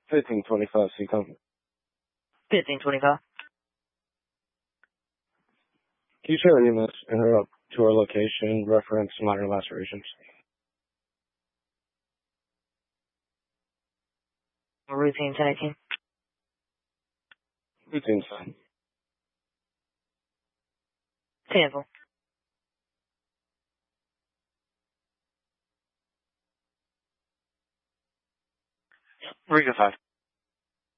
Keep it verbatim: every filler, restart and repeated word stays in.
fifteen twenty-five, Seacom. fifteen twenty-five. Can you share any minutes interrupt to our location, reference minor lacerations? Routine ten eighteen. Routine fine. Sample. Riga five.